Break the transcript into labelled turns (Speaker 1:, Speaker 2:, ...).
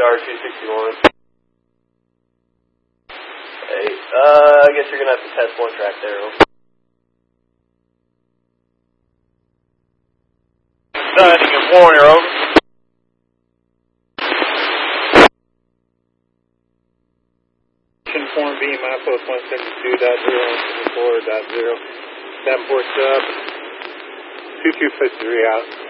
Speaker 1: radar 261. Hey, I guess you're going to have to test one track there. Good morning, over.
Speaker 2: Form B, milepost 172.0, 174.0. Davenport's up. 2253 out.